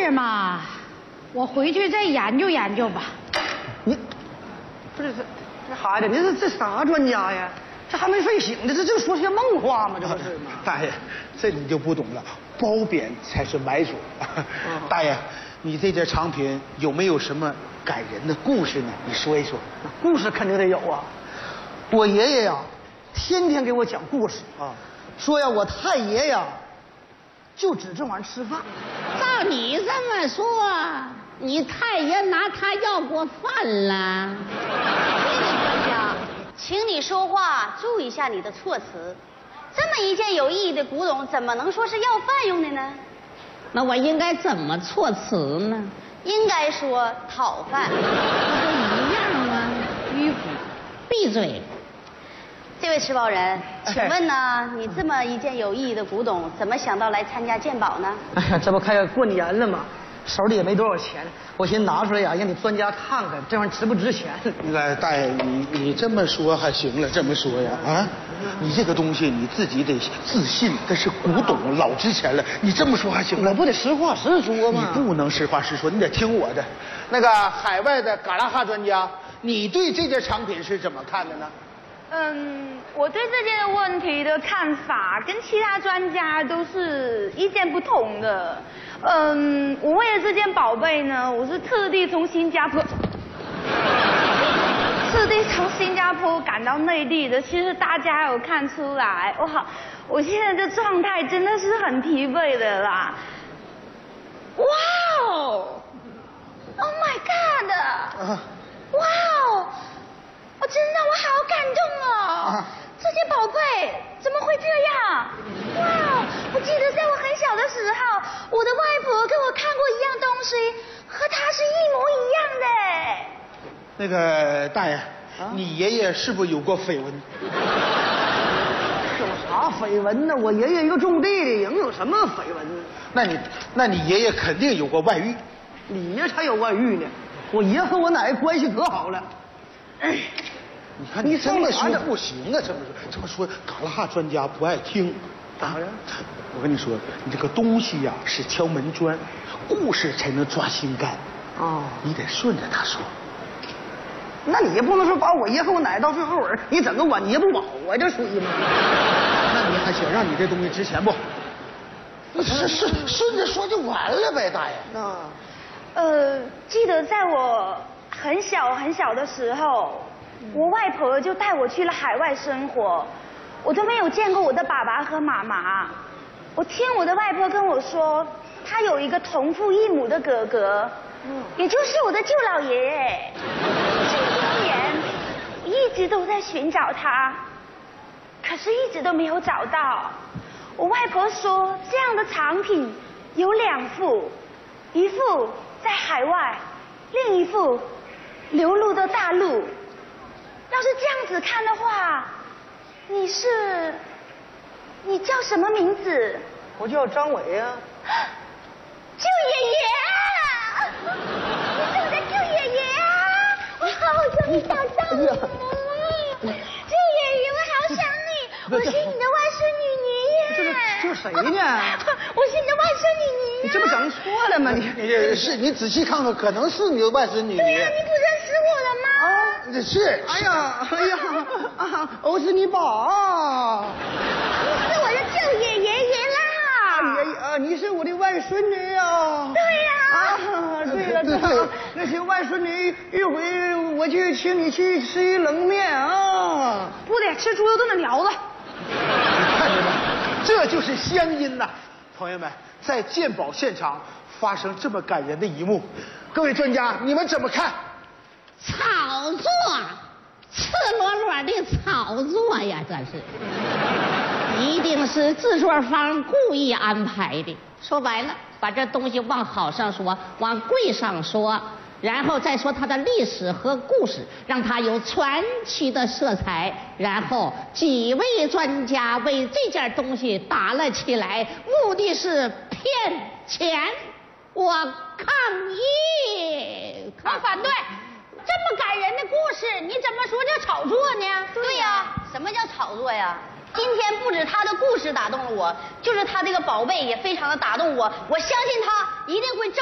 儿嘛，我回去再研究研究吧。 你不是这孩子，你这啥专家呀？这还没睡醒呢，这说些梦话吗？这不是吗？ 大爷，这你就不懂了，褒贬才是买主。大爷，你这件藏品有没有什么感人的故事呢？你说一说。 故事肯定得有啊。我爷爷呀，天天给我讲故事啊，说呀，我太爷呀，就指这玩意儿吃饭。 照你这么说，你太爷拿他要过饭了？ 专家，请你说话注意一下你的措辞。这么一件有意义的古董，怎么能说是要饭用的呢？ 那我应该怎么措辞呢？ 应该说讨饭。 不一样吗？迂腐。闭嘴！ 这位持宝人，请问呢，你这么一件有意义的古董，怎么想到来参加鉴宝呢？ 哎呀，这不快要过年了吗？手里也没多少钱，我寻思拿出来呀，让你专家看看，这玩意儿值不值钱？ 那个大爷，你这么说还行了，这么说呀啊？你这个东西你自己得自信，这是古董，老值钱了。你这么说还行了？ 我不得实话实说吗？ 你不能实话实说，你得听我的。那个海外的嘎拉哈专家，你对这件藏品是怎么看的呢？ 我对这件问题的看法跟其他专家都是意见不同的。我为了这件宝贝呢，我是特地从新加坡赶到内地的。其实大家有看出来，我现在的状态真的是很疲惫的啦。哇哦 ！Oh my God！ 哇哦！我真的，我好感动哦！这件宝贝怎么会这样？哇！我记得在我很小的时候，我的外婆给我看过一样东西，和它是一模一样的。 那个大爷，你爷爷是不是有过绯闻？ 有啥绯闻呢？我爷爷一个种地的，能有什么绯闻呢？ 那你爷爷肯定有过外遇。 你呀才有外遇呢，我爷和我奶关系可好了。 你看你这么说不行啊，这么说嘎拉哈专家不爱听。 咋了？ 我跟你说，你这个东西呀是敲门砖，故事才能抓心肝。你得顺着他说。 那你也不能说把我爷和我奶到最后儿，你整个晚节不保啊，这属于吗？ 那你还想让你这东西值钱不？顺着说就完了呗，大爷。 记得在我很小的时候，我外婆就带我去了海外生活，我都没有见过我的爸爸和妈妈。我听我的外婆跟我说，她有一个同父异母的哥哥，也就是我的舅老爷。这么多年，我一直都在寻找他，可是一直都没有找到。我外婆说，这样的藏品有2副，一副在海外，另一副流入到大陆。要是这样子看的话，你叫什么名字？ 我叫张伟啊。 舅爷爷，你是我的舅爷爷啊！我终于找到你了，舅爷爷，我好想你，我是你的外孙女爷。 这谁呢？ 我是你的外孙女爷。 你这不整错了吗？ 你仔细看看，可能是你的外孙女。 对呀，你不认识我了吗？ 是。 哎呀，我是你爸。 你是我的舅爷爷啦。 你是我的外孙女啊。 对呀。 对了，那些外孙女，一会我就请你去吃一冷面啊。 不得吃猪油炖的条子。 你看见没？这就是乡音呐！朋友们，在鉴宝现场发生这么感人的一幕，各位专家，你们怎么看？ 炒作，赤裸裸的炒作呀！这是，一定是制作方故意安排的。说白了，把这东西往好上说，往贵上说，然后再说它的历史和故事，让它有传奇的色彩。然后几位专家为这件东西打了起来，目的是骗钱。我抗议！ 我反对。这么感人的故事，你怎么说叫炒作呢？对呀，什么叫炒作呀？今天不止他的故事打动了我，就是他这个宝贝也非常的打动我。我相信他一定会